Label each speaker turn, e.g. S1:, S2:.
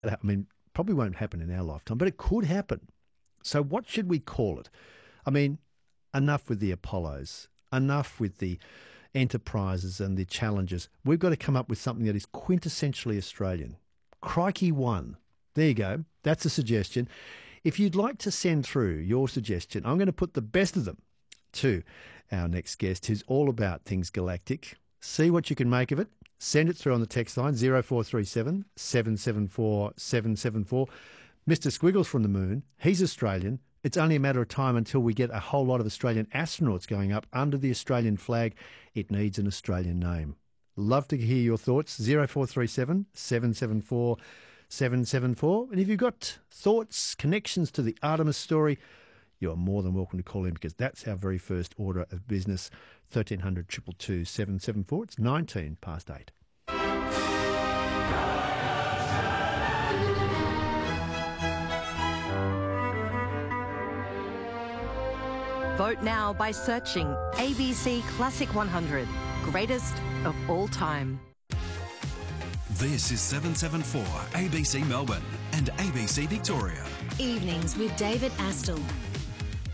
S1: I mean, probably won't happen in our lifetime, but it could happen. So what should we call it? I mean, enough with the Apollos, enough with the Enterprises and the Challengers. We've got to come up with something that is quintessentially Australian. Crikey One. There you go. That's a suggestion. If you'd like to send through your suggestion, I'm going to put the best of them to our next guest, who's all about things galactic. See what you can make of it. Send it through on the text line 0437 774 774. Mr. Squiggles from the Moon, he's Australian. It's only a matter of time until we get a whole lot of Australian astronauts going up under the Australian flag. It needs an Australian name. Love to hear your thoughts. 0437 774 774. And if you've got thoughts, connections to the Artemis story, you're more than welcome to call in, because that's our very first order of business. 1300 222 774. It's 19 past 8.
S2: Vote now by searching ABC Classic 100, greatest of all time.
S3: This is 774 ABC Melbourne and ABC Victoria.
S4: Evenings with David Astle.